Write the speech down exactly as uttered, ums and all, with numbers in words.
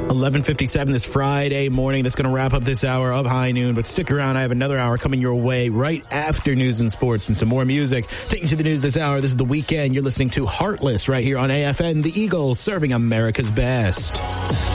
eleven fifty-seven this Friday morning. That's going to wrap up this hour of High Noon. But stick around. I have another hour coming your way right after news and sports and some more music. Taking you to the news this hour. This is The Weekend. You're listening to Heartless right here on A F N. The Eagles serving America's best.